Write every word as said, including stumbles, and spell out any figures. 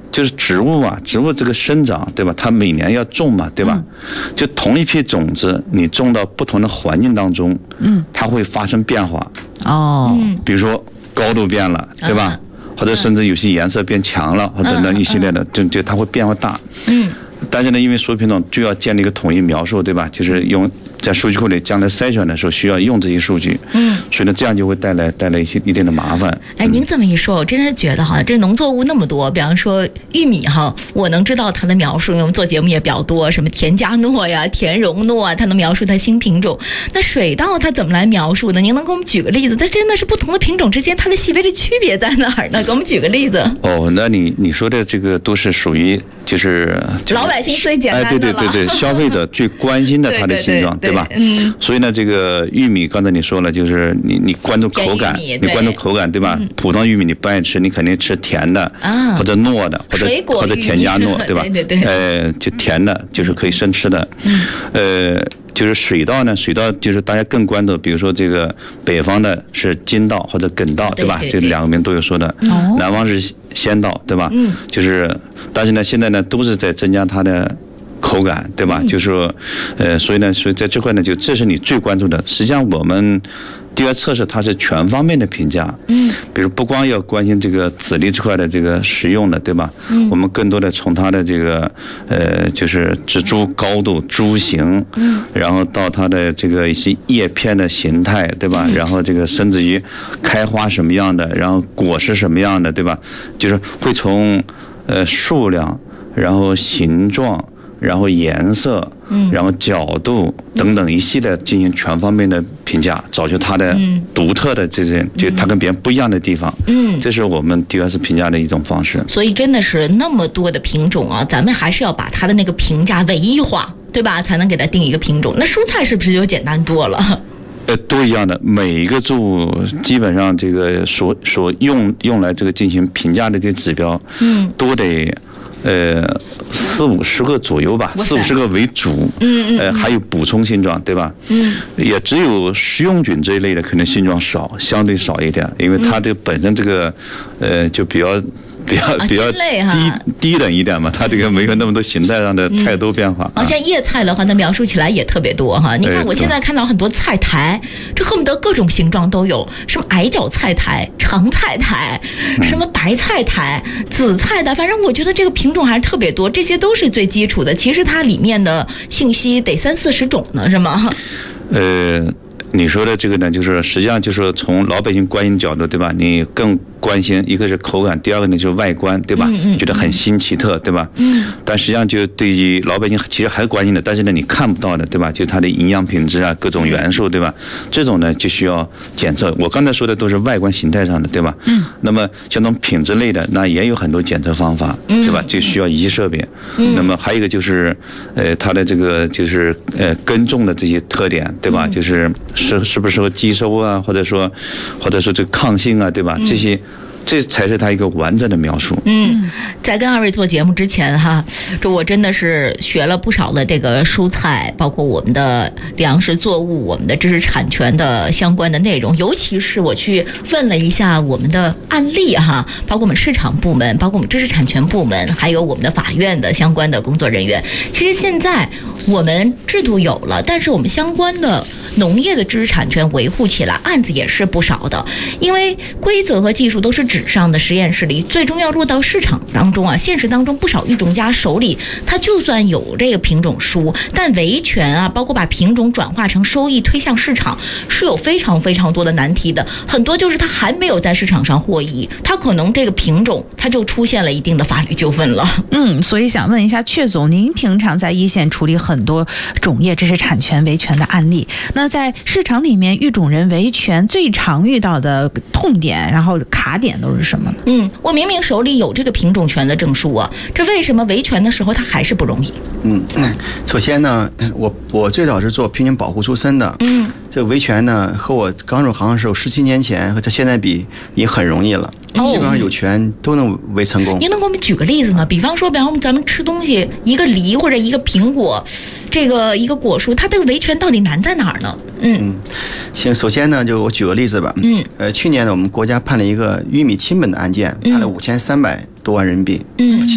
就是植物啊，植物这个生长，对吧？它每年要种嘛，对吧？嗯、就同一批种子，你种到不同的环境当中，嗯，它会发生变化。哦，比如说高度变了，对吧？嗯、或者甚至有些颜色变强了，或等等一系列的，就就它会变化大。嗯。但是呢，因为所有品种就要建立一个统一描述，对吧？就是用在数据库里将来筛选的时候需要用这些数据，嗯，所以呢，这样就会带来带来一些一定的麻烦。 哎，您这么一说，我真是觉得哈，这农作物那么多，比方说玉米哈，我能知道它的描述，因为我们做节目也比较多，什么田家诺呀、田荣诺啊，它能描述它新品种。那水稻它怎么来描述呢？您能给我们举个例子？它真的是不同的品种之间它的细微的区别在哪儿呢？给我们举个例子。 哦，那你你说的这个都是属于就是、就是、 老百姓最简单的了。 哎，对对对对，消费者最关心的它的形状，对, 对, 对, 对, 对吧？嗯。所以呢，这个玉米刚才你说了，就是你你关注口感，你关注口感，对吧？嗯、普通玉米你不爱吃，你肯定吃甜的，啊、或者糯的，或者或者甜加糯，对吧？ 对对对。 呃，就甜的，就是可以生吃的。嗯。呃，就是水稻呢，水稻就是大家更关注，比如说这个北方的是金稻或者梗稻，对吧？这两个名都有说的。哦。南方是鲜稻，对吧？嗯。就是，但是呢，现在呢都是在增加它的口感，对吧？嗯、就是说，呃，所以呢，所以在这块呢，就这是你最关注的。实际上，我们第二测试它是全方面的评价，嗯，比如不光要关心这个籽粒这块的这个食用的，对吧？嗯，我们更多的从它的这个呃，就是植株高度、株型，嗯，然后到它的这个一些叶片的形态，对吧？嗯、然后这个甚至于开花什么样的，然后果实什么样的，对吧？就是会从呃数量，然后形状。然后颜色，嗯，然后角度等等一系列进行全方面的评价，找出它的独特的这些，就它跟别人不一样的地方，嗯，这是我们 D O S 评价的一种方式。 所以真的是那么多的品种啊，咱们还是要把它的那个评价唯一化，对吧？才能给它定一个品种。那蔬菜是不是就简单多了？ 呃，都一样的，每一个作物基本上这个所所用用来这个进行评价的这些指标，嗯，都得。呃，四五十个左右吧，四五十个为主，嗯嗯，呃，还有补充性状，对吧？嗯，也只有食用菌这一类的可能性状少，相对少一点，因为它这个本身这个，呃，就比较。比较比较低低等一点嘛，它这个没有那么多形态上的太多变化。 而且叶菜的话，它描述起来也特别多哈。你看我现在看到很多菜苔，这恨不得各种形状都有，什么矮角菜苔、长菜苔，什么白菜苔、紫菜苔，反正我觉得这个品种还是特别多。这些都是最基础的，其实它里面的信息得三四十种呢，是吗？ 呃。你说的这个呢，就是实际上就是从老百姓关心角度，对吧？你更关心一个是口感，第二个呢就是外观，对吧？嗯嗯、觉得很新奇特，对吧？嗯。但实际上就对于老百姓其实还关心的，但是呢你看不到的，对吧？就是它的营养品质啊，各种元素，对吧？这种呢就需要检测。我刚才说的都是外观形态上的，对吧？嗯。那么像这种品质类的，那也有很多检测方法，对吧？就需要仪器设备。嗯。那么还有一个就是，呃，它的这个就是呃耕种的这些特点，对吧？嗯、就是是是不是适合积收啊，或者说，或者说这个抗性啊，对吧？这些。这才是它一个完整的描述。 嗯，在跟二位做节目之前哈，这我真的是学了不少的这个蔬菜，包括我们的粮食作物、我们的知识产权的相关的内容。尤其是我去问了一下我们的案例哈，包括我们市场部门、包括我们知识产权部门，还有我们的法院的相关的工作人员。其实现在我们制度有了，但是我们相关的农业的知识产权维护起来案子也是不少的，因为规则和技术都是纸上的，实验室里最终要落到市场当中啊。现实当中不少育种家手里，他就算有这个品种书，但维权啊，包括把品种转化成收益推向市场，是有非常非常多的难题的。很多就是他还没有在市场上获益，他可能这个品种他就出现了一定的法律纠纷了。 嗯，所以想问一下阙总，您平常在一线处理很多种业知识产权维权的案例，那在市场里面育种人维权最常遇到的痛点，然后卡点都是什么呢？ 嗯，我明明手里有这个品种权的证书啊，这为什么维权的时候它还是不容易？ 嗯，首先呢，我我最早是做品种保护出身的，嗯，这个维权呢和我刚入行的时候十七年前和它现在比也很容易了。基本上有权都能维成功。 您能给我们举个例子吗？比方说，比方咱们吃东西，一个梨或者一个苹果，这个一个果树，它这个维权到底难在哪儿呢？嗯嗯， 行，首先呢，就我举个例子吧。嗯，呃，去年呢，我们国家判了一个玉米亲本的案件，判了五千三百多万人民币。嗯。